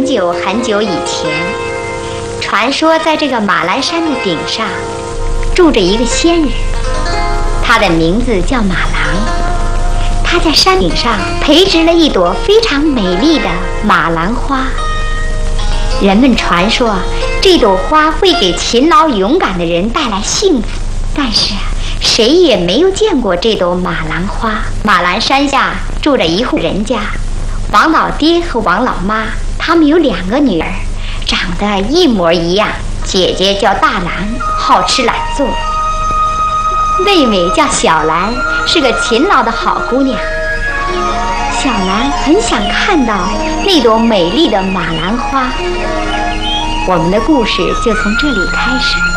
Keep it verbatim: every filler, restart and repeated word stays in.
久很久以前，传说在这个马栏山的顶上住着一个仙人，他的名字叫马郎。他在山顶上培植了一朵非常美丽的马兰花。人们传说这朵花会给勤劳勇敢的人带来幸福，但是谁也没有见过这朵马兰花。马栏山下住着一户人家，王老爹和王老妈，他们有两个女儿，长得一模一样。姐姐叫大兰，好吃懒做；妹妹叫小兰，是个勤劳的好姑娘。小兰很想看到那朵美丽的马兰花。我们的故事就从这里开始。